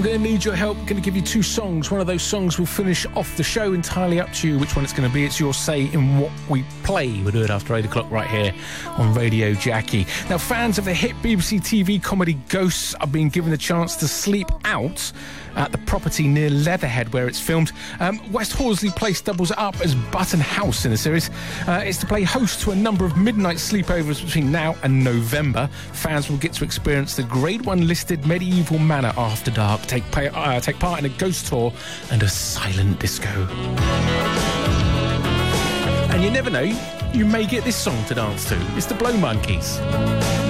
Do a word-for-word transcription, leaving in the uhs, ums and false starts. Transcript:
I'm going to need your help. I'm going to give you two songs. One of those songs will finish off the show. Entirely up to you which one it's going to be. It's your say in what we play. We'll do it after eight o'clock right here on Radio Jackie. Now, fans of the hit B B C T V comedy Ghosts are being given the chance to sleep out at the property near Leatherhead where it's filmed. Um, West Horsley Place doubles up as Button House in the series. Uh, it's to play host to a number of midnight sleepovers between now and November. Fans will get to experience the Grade one listed medieval manor after dark, take, pay, uh, take part in a ghost tour and a silent disco. And you never know, you may get this song to dance to. It's the Blow Monkeys.